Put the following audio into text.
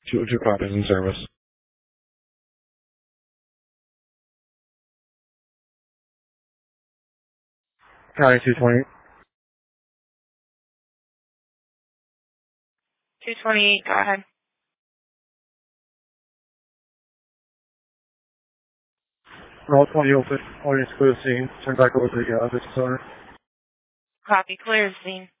Two copies in service. County 220. 228, go ahead. Roll 20 open. Audience clear the scene. Turn back over to the business owner. Copy, clear the scene.